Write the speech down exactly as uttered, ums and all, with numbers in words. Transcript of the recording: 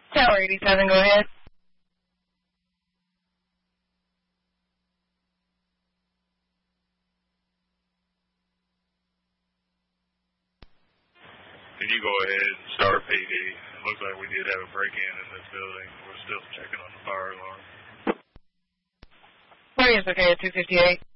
Tower eighty-seven, go ahead. Can you go ahead and start P D? It looks like we did have a break-in in this building. We're still checking on the fire alarm. Where is okay at two fifty-eight?